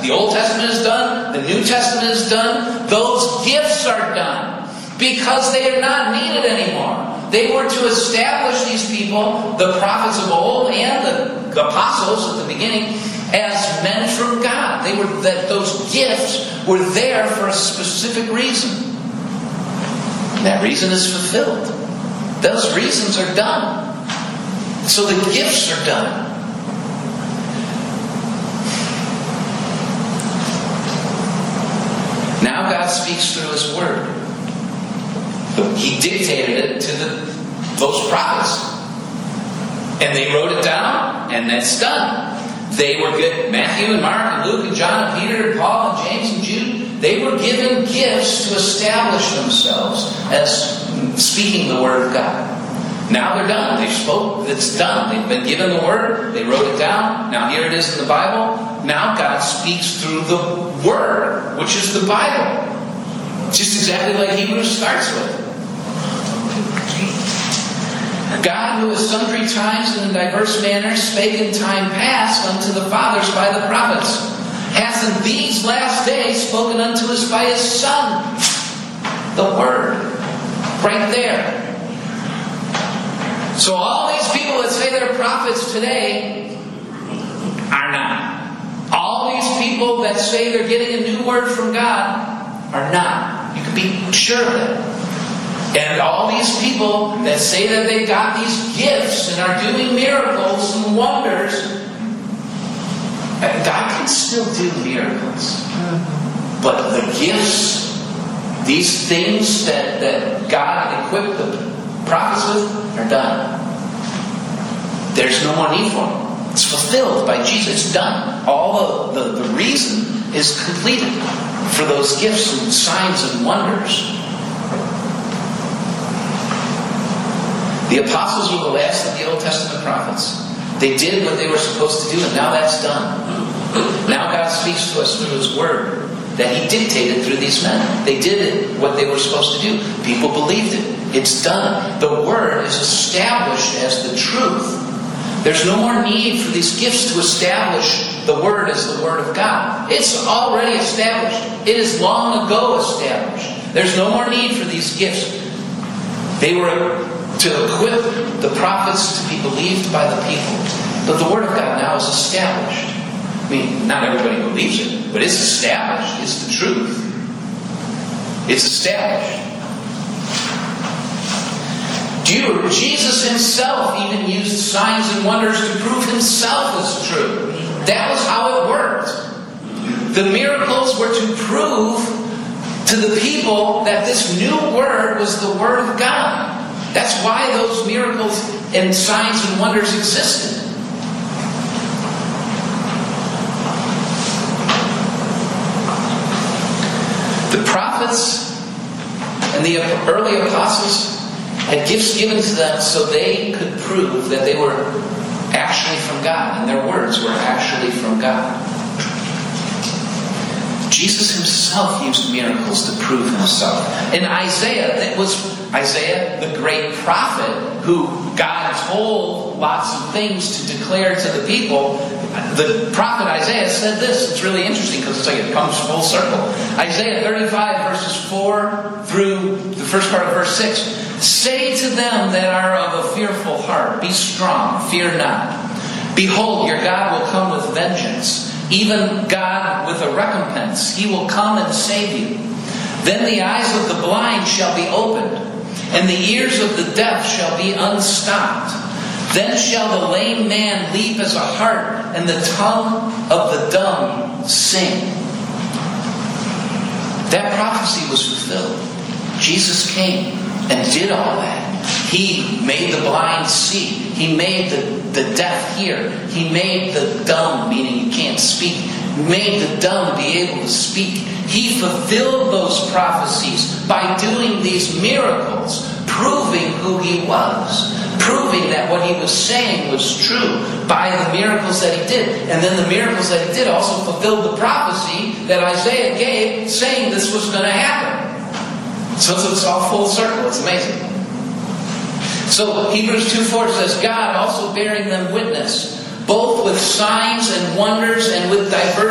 The Old Testament is done. The New Testament is done. Those gifts are done because they are not needed anymore. They were to establish these people, the prophets of old and the apostles at the beginning, as men from God. Those gifts were there for a specific reason. And that reason is fulfilled. Those reasons are done. So the gifts are done. Now God speaks through His Word. He dictated it to those prophets. And they wrote it down, and that's done. They were good. Matthew and Mark and Luke and John and Peter and Paul and James and Jude, they were given gifts to establish themselves as speaking the Word of God. Now they're done. They spoke. It's done. They've been given the Word. They wrote it down. Now here it is in the Bible. Now God speaks through the Word, which is the Bible. Just exactly like Hebrews starts with. God, who at sundry times and in diverse manners spake in time past unto the fathers by the prophets, hath in these last days spoken unto us by His Son, the Word. Right there. So all these people that say they're prophets today are not. All these people that say they're getting a new word from God are not. You can be sure of that. And all these people that say that they got these gifts and are doing miracles and wonders, God can still do miracles. But the gifts, these things that God equipped the prophets with, are done. There's no more need for them. It's fulfilled by Jesus. It's done. All the reason is completed for those gifts and signs and wonders. The apostles were the last of the Old Testament prophets. They did what they were supposed to do, and now that's done. Now God speaks to us through His Word that He dictated through these men. They did what they were supposed to do. People believed it. It's done. The Word is established as the truth. There's no more need for these gifts to establish the Word as the Word of God. It's already established. It is long ago established. There's no more need for these gifts. They were to equip the prophets to be believed by the people. But the Word of God now is established. I mean, not everybody believes it, but it's established. It's the truth. It's established. Jesus Himself even used signs and wonders to prove Himself as true. That was how it worked. The miracles were to prove to the people that this new Word was the Word of God. That's why those miracles and signs and wonders existed. The prophets and the early apostles had gifts given to them so they could prove that they were actually from God and their words were actually from God. Jesus Himself used miracles to prove Himself. In Isaiah, it was Isaiah, the great prophet, who God told lots of things to declare to the people. The prophet Isaiah said this. It's really interesting because it's like it comes full circle. Isaiah 35 verses 4 through the first part of verse 6. Say to them that are of a fearful heart, be strong, fear not. Behold, your God will come with vengeance. Even God with a recompense. He will come and save you. Then the eyes of the blind shall be opened, and the ears of the deaf shall be unstopped. Then shall the lame man leap as a hart, and the tongue of the dumb sing. That prophecy was fulfilled. Jesus came and did all that. He made the blind see. He made the deaf hear. He made the dumb, meaning you can't speak, made the dumb be able to speak. He fulfilled those prophecies by doing these miracles, proving who He was, proving that what He was saying was true by the miracles that He did. And then the miracles that He did also fulfilled the prophecy that Isaiah gave, saying this was going to happen. So it's all full circle. It's amazing. So Hebrews 2:4 says, God also bearing them witness, both with signs and wonders and with diverse